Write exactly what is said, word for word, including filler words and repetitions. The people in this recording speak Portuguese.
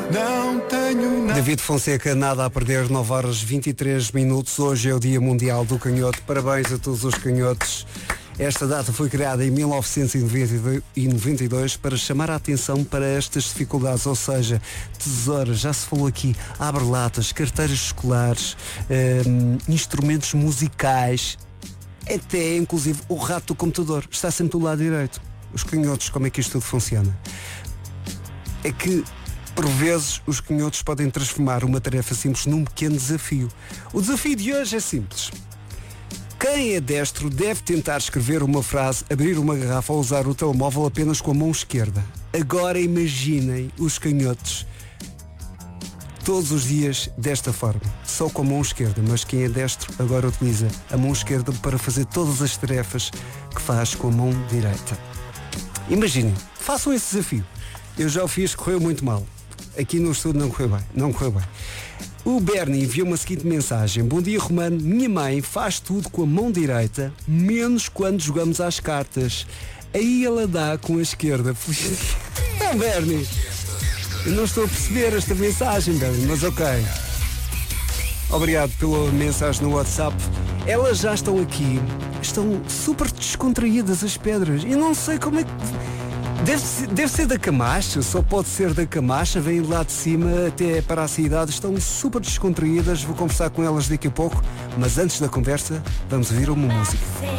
Não tenho nada. David Fonseca, nada a perder, nove horas vinte e três minutos. Hoje é o Dia Mundial do Canhoto. Parabéns a todos os canhotos. Esta data foi criada em mil novecentos e noventa e dois para chamar a atenção para estas dificuldades, ou seja, tesouras, já se falou aqui, abre-latas, carteiras escolares, hum, instrumentos musicais, até inclusive o rato do computador está sempre do lado direito. Os canhotos, como é que isto tudo funciona? É que por vezes os canhotos podem transformar uma tarefa simples num pequeno desafio. O desafio de hoje é simples. Quem é destro deve tentar escrever uma frase, abrir uma garrafa ou usar o telemóvel apenas com a mão esquerda. Agora imaginem os canhotos todos os dias desta forma, só com a mão esquerda, mas quem é destro agora utiliza a mão esquerda para fazer todas as tarefas que faz com a mão direita. Imaginem, façam esse desafio. Eu já o fiz, correu muito mal. Aqui no estudo não correu bem, não correu bem. O Bernie enviou-me a seguinte mensagem: bom dia, Romano, minha mãe faz tudo com a mão direita, menos quando jogamos às cartas. Aí ela dá com a esquerda. Não, Bernie, eu não estou a perceber esta mensagem, Bernie, mas ok. Obrigado pela mensagem no WhatsApp. Elas já estão aqui, estão super descontraídas as pedras. Eu não sei como é que... Deve ser, deve ser da Camacha, só pode ser da Camacha, vêm lá de cima até para a cidade, estão super descontraídas, vou conversar com elas daqui a pouco, mas antes da conversa, vamos ouvir uma música.